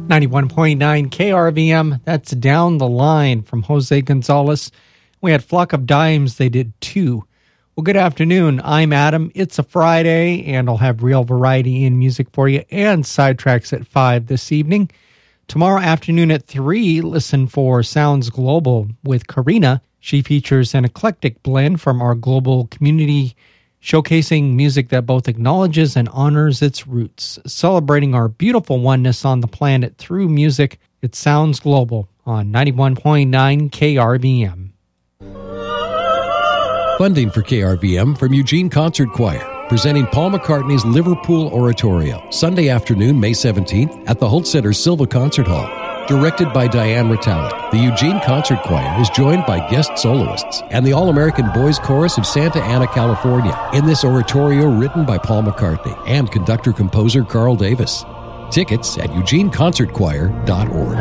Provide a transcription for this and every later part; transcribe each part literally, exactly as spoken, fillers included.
ninety-one point nine K R V M, that's Down the Line from Jose Gonzalez. We had Flock of Dimes, they did two. Well, good afternoon. I'm Adam. It's a Friday, and I'll have real variety in music for you and sidetracks at five this evening. Tomorrow afternoon at three, listen for Sounds Global with Karina. She features an eclectic blend from our global community, showcasing music that both acknowledges and honors its roots, celebrating our beautiful oneness on the planet through music. It Sounds Global on ninety-one point nine K R V M. Funding for K R V M from Eugene Concert Choir, presenting Paul McCartney's Liverpool Oratorio, Sunday afternoon, May seventeenth, at the Holt Center Silva Concert Hall. Directed by Diane Ritalik, the Eugene Concert Choir is joined by guest soloists and the All-American Boys Chorus of Santa Ana, California, in this oratorio written by Paul McCartney and conductor-composer Carl Davis. Tickets at eugene concert choir dot org.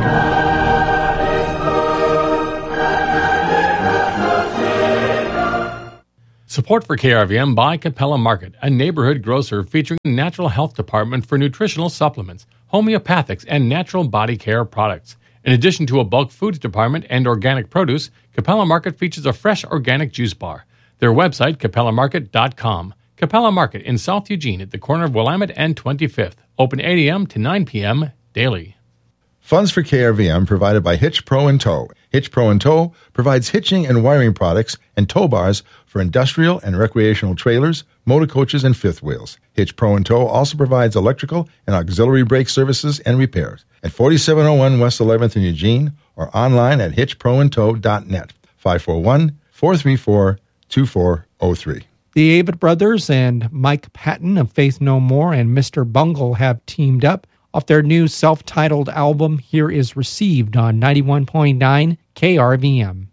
Support for K R V M by Capella Market, a neighborhood grocer featuring a natural health department for nutritional supplements, homeopathics, and natural body care products. In addition to a bulk foods department and organic produce, Capella Market features a fresh organic juice bar. Their website, capella market dot com. Capella Market in South Eugene at the corner of Willamette and twenty-fifth. Open eight a.m. to nine p.m. daily. Funds for K R V M provided by Hitch Pro and Tow. Hitch Pro and Tow provides hitching and wiring products and tow bars for industrial and recreational trailers, motor coaches, and fifth wheels. Hitch Pro and Tow also provides electrical and auxiliary brake services and repairs at forty-seven oh one West eleventh in Eugene or online at hitch pro and tow dot net. five four one, four three four, two four oh three. The Avett Brothers and Mike Patton of Faith No More and Mister Bungle have teamed up off their new self-titled album. Here is Received on ninety-one point nine K R V M.